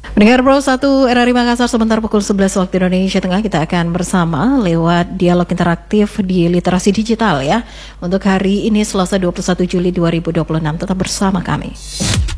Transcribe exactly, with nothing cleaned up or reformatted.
Pendengar Pro satu R R I Makassar, sebentar pukul sebelas waktu Indonesia Tengah kita akan bersama lewat dialog interaktif di literasi digital ya. Untuk hari ini Selasa dua puluh satu Juli dua ribu dua puluh enam, tetap bersama kami.